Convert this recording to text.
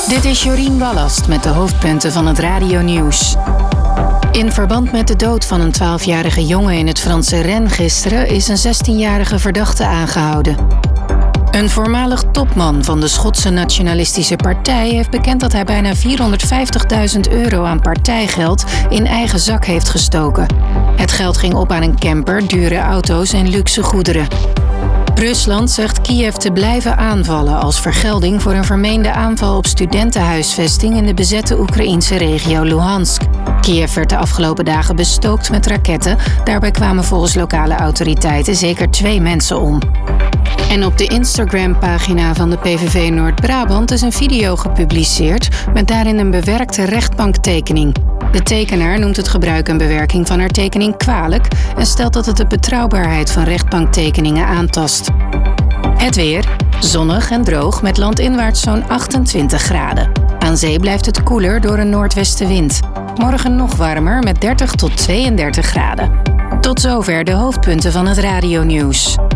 Dit is Jorien Wallast met de hoofdpunten van het radionieuws. In verband met de dood van een 12-jarige jongen in het Franse Rennes gisteren is een 16-jarige verdachte aangehouden. Een voormalig topman van de Schotse Nationalistische Partij heeft bekend dat hij bijna €450.000 aan partijgeld in eigen zak heeft gestoken. Het geld ging op aan een camper, dure auto's en luxe goederen. Rusland zegt Kiev te blijven aanvallen als vergelding voor een vermeende aanval op studentenhuisvesting in de bezette Oekraïnse regio Luhansk. Kiev werd de afgelopen dagen bestookt met raketten. Daarbij kwamen volgens lokale autoriteiten zeker 2 mensen om. En op de Instagram-pagina van de PVV Noord-Brabant is een video gepubliceerd met daarin een bewerkte rechtbanktekening. De tekenaar noemt het gebruik en bewerking van haar tekening kwalijk en stelt dat het de betrouwbaarheid van rechtbanktekeningen aantast. Het weer, zonnig en droog met landinwaarts zo'n 28 graden. Aan zee blijft het koeler door een noordwestenwind. Morgen nog warmer met 30 tot 32 graden. Tot zover de hoofdpunten van het radionieuws.